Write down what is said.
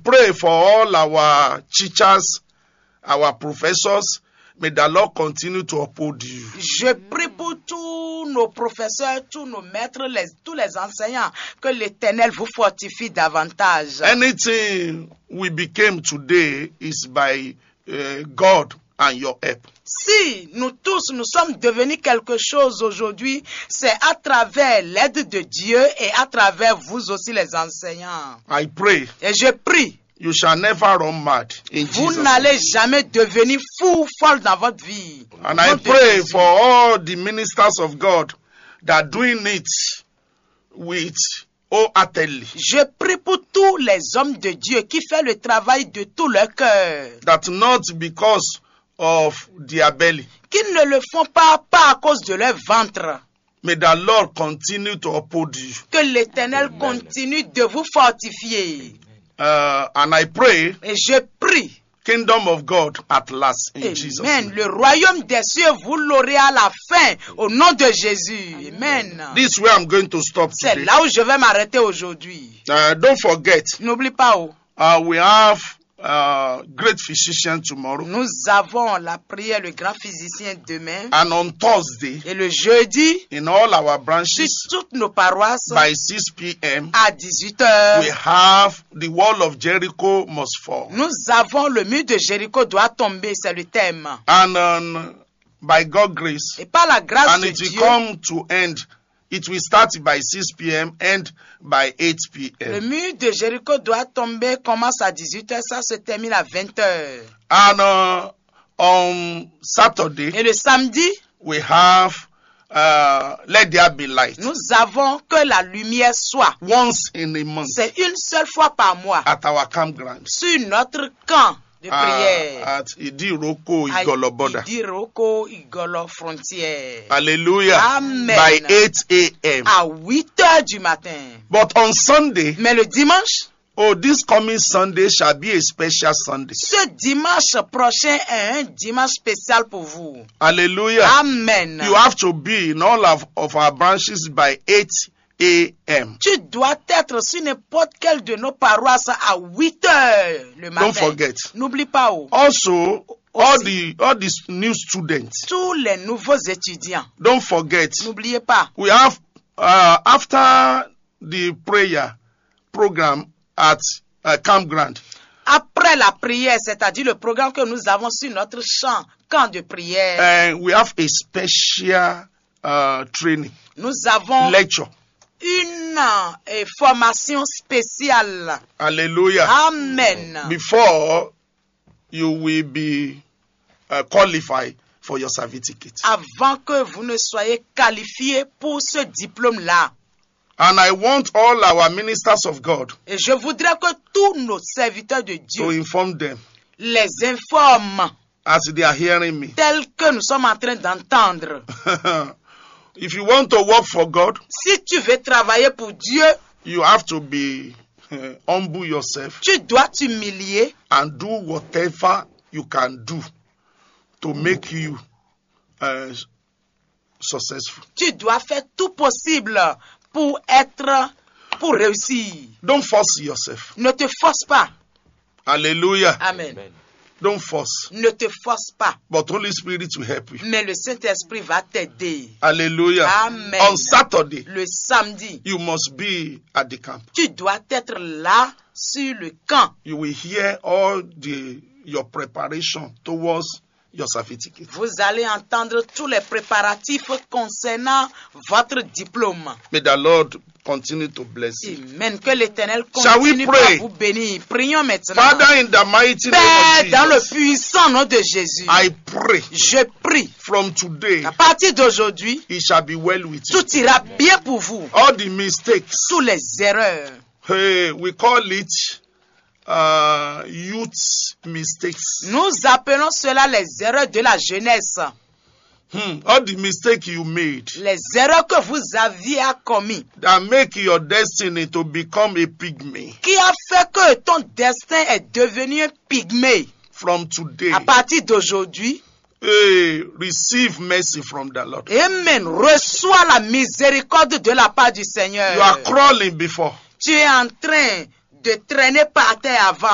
pray for all our teachers, our professors. May the Lord continue to uphold you. Je prie pour tous nos professeurs, tous nos maîtres, tous les enseignants, que l'Éternel vous fortifie davantage. Anything we became today is by God and your help. Si nous tous, nous sommes devenus quelque chose aujourd'hui, c'est à travers l'aide de Dieu et à travers vous aussi les enseignants. I pray. Et je prie. You shall never run mad in Vous Jesus' n'allez name. jamais devenir fou ou folle dans votre vie. And I pray for all the ministers of God that are doing it with wholeheartedly. Je prie pour tous les hommes de Dieu qui font le travail de tout leur cœur. That not because of their belly. Qui ne le font pas à cause de leur ventre. May the Lord continue to uphold you. Que l'Éternel continue de vous fortifier. And I pray, et je prie, kingdom of God at last in Jesus' Amen. name. Le royaume des cieux, vous l'aurez à la fin, au nom de Jésus. Amen. This is where I'm going to stop C'est today. là où je vais m'arrêter aujourd'hui. Don't forget, N'oublie pas où. we have great physician tomorrow. Nous avons la prière, le grand physicien demain. And on Thursday, Et le jeudi, in all our sur branches, toutes nos paroisses, by 6 p.m., à 18h, we have the wall of Jericho must fall. nous avons le mur de Jéricho doit tomber, c'est le thème. And by God's grace, Et par la grâce and de it will Dieu, come to end. It will start by 6 p.m., end by 8 le p.m. mur de Jéricho doit tomber, commence à 18h, ça se termine à 20h. And on Saturday, Et le samedi, we have Let There Be Light. nous avons que la lumière soit. Once in a month C'est une seule fois par mois at our campground. sur notre camp de prière. At Idiroko Igolo border. Idiroko Igolo frontière. Hallelujah. Amen. By 8 a.m. À 8h du matin. But on Sunday, Mais le dimanche, this coming Sunday shall be a special Sunday. ce dimanche prochain est un dimanche spécial pour vous. Hallelujah. Amen. You have to be in all of our branches by 8 a.m. Tu dois être sur n'importe quelle de nos paroisses à 8h le matin. Don't forget. N'oublie pas où. Also, all these new students, Tous les nouveaux étudiants. don't forget, N'oubliez pas. we have, after the prayer program at campground, Après la prière, c'est-à-dire le programme que nous avons sur notre camp de prière, we have a special training, nous avons lecture. une formation spéciale. Hallelujah. Amen. Before you will be qualified for your certificate. Avant que vous ne soyez qualifiés pour ce diplôme-là. And I want all our ministers of God Et je voudrais que tous nos serviteurs de to Dieu inform them les informent as they are hearing me. tel que nous sommes en train d'entendre. If you want to work for God, Si tu veux travailler pour Dieu, you have to be humble yourself tu dois t'humilier and do whatever you can do to make you successful. tu dois faire tout possible pour réussir. Don't force yourself. Ne te force pas. Hallelujah. Amen. Don't force. Ne te force pas. But Holy Spirit will help you. Mais le Saint-Esprit va t'aider. Hallelujah. Amen. On Saturday, Le samedi, you must be at the camp. tu dois être là sur le camp. You will hear all your preparation towards your certificate. Vous allez entendre tous les préparatifs concernant votre diplôme. May the Lord continue to bless you. Amen. Que l'Éternel Shall we continue pray? à vous bénir. Prions maintenant. Father, in the mighty Père, name dans le of Jesus, puissant nom de Jésus, I pray je prie. from today, À partir d'aujourd'hui, it shall be well with you. tout ira bien pour vous. All the mistakes, Tous les erreurs. hey, we call it youth mistakes. Nous appelons cela les erreurs de la jeunesse. All the mistakes you made Les erreurs que vous aviez commis. that make your destiny to become a pygmy. Qui a fait que ton destin est devenu un pygmée. From today, À partir d'aujourd'hui, hey, receive mercy from the Lord. Amen. Reçois la miséricorde de la part du Seigneur. You are crawling before. Tu es en train de traîner par terre avant.